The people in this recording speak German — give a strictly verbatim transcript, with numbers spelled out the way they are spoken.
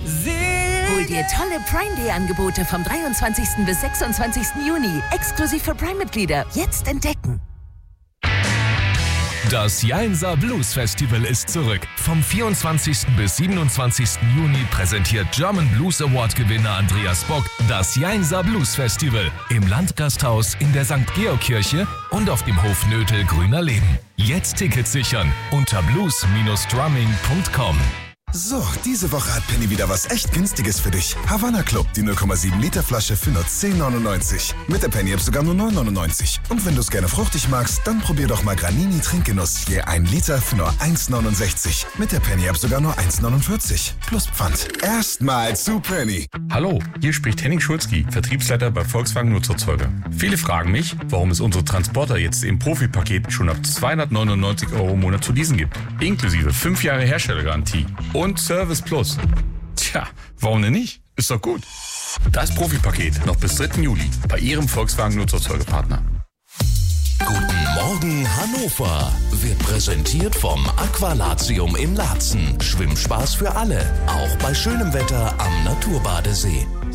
Hol dir tolle Prime Day Angebote vom dreiundzwanzigsten bis sechsundzwanzigsten Juni. Exklusiv für Prime-Mitglieder. Jetzt entdecken. Das Jainzer Blues Festival ist zurück. Vom vierundzwanzigsten bis siebenundzwanzigsten Juni präsentiert German Blues Award Gewinner Andreas Bock das Jainzer Blues Festival im Landgasthaus in der Sankt Georg Kirche und auf dem Hof Nötel Grüner Leben. Jetzt Tickets sichern unter blues drumming punkt com. So, diese Woche hat Penny wieder was echt Günstiges für dich. Havanna Club, die null Komma sieben Liter Flasche für nur zehn neunundneunzig. Mit der Penny App sogar nur neun neunundneunzig. Und wenn du es gerne fruchtig magst, dann probier doch mal Granini Trinkgenuss. Je ein Liter für nur eins neunundsechzig. Mit der Penny App sogar nur eins neunundvierzig. Plus Pfand. Erstmal zu Penny. Hallo, hier spricht Henning Schulzki, Vertriebsleiter bei Volkswagen Nutzerzeuger. Viele fragen mich, warum es unsere Transporter jetzt im Profipaket schon ab zweihundertneunundneunzig Euro im Monat zu leasen gibt. Inklusive fünf Jahre Herstellergarantie. Und Service Plus. Tja, warum denn nicht? Ist doch gut. Das Profipaket noch bis dritten Juli bei Ihrem Volkswagen Nutzerzeugerpartner. Guten Morgen Hannover wird präsentiert vom Aqualatium in Laatzen. Schwimmspaß für alle, auch bei schönem Wetter am Naturbadesee.